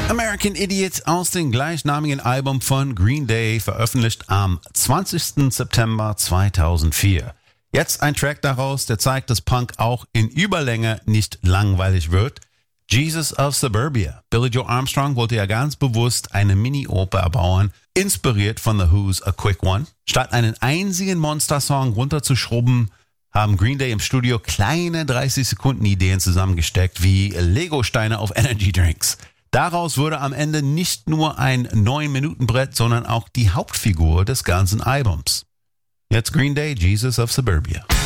American Idiot aus dem gleichnamigen Album von Green Day, veröffentlicht am 20. September 2004. Jetzt ein Track daraus, der zeigt, dass Punk auch in Überlänge nicht langweilig wird. Jesus of Suburbia. Billy Joe Armstrong wollte ja ganz bewusst eine Mini-Oper erbauen, inspiriert von The Who's A Quick One. Statt einen einzigen Monster-Song runterzuschrubben, haben Green Day im Studio kleine 30-Sekunden-Ideen zusammengesteckt, wie Lego-Steine auf Energy-Drinks. Daraus wurde am Ende nicht nur ein 9-Minuten-Brett, sondern auch die Hauptfigur des ganzen Albums. Jetzt Green Day, Jesus of Suburbia.